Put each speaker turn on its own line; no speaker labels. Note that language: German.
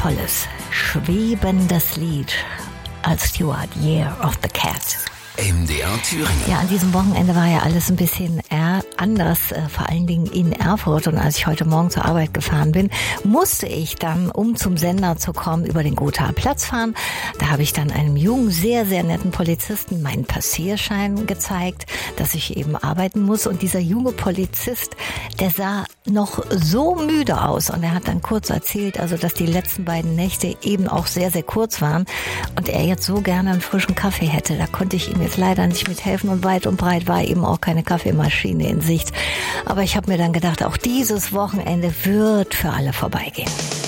tolles, schwebendes Lied als Stewart, Year of the Cat.
MDR Thüringen.
Ja, an diesem Wochenende war ja alles ein bisschen anders, vor allen Dingen in Erfurt. Und als ich heute Morgen zur Arbeit gefahren bin, musste ich dann, um zum Sender zu kommen, über den Gothaer Platz fahren. Da habe ich dann einem jungen, sehr, sehr netten Polizisten meinen Passierschein gezeigt, dass ich eben arbeiten muss. Und dieser junge Polizist, der sah noch so müde aus. Und er hat dann kurz erzählt, also dass die letzten beiden Nächte eben auch sehr, sehr kurz waren. Und er jetzt so gerne einen frischen Kaffee hätte. Da konnte ich ihm jetzt leider nicht mithelfen und weit und breit war eben auch keine Kaffeemaschine in Sicht. Aber ich habe mir dann gedacht, auch dieses Wochenende wird für alle vorbeigehen.